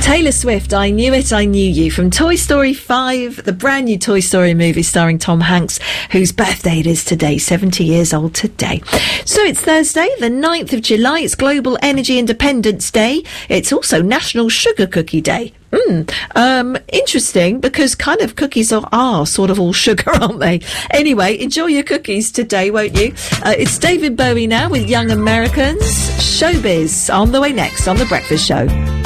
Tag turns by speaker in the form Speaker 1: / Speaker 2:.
Speaker 1: Taylor Swift, I Knew It, I Knew You, from Toy Story 5, the brand new Toy Story movie starring Tom Hanks, whose birthday it is today, 70 years old today. So it's Thursday, the 9th of July. It's Global Energy Independence Day. It's also National Sugar Cookie Day. Interesting, because kind of cookies are sort of all sugar, aren't they? Anyway, enjoy your cookies today, won't you? It's David Bowie now with Young Americans. Showbiz on the way next on The Breakfast Show.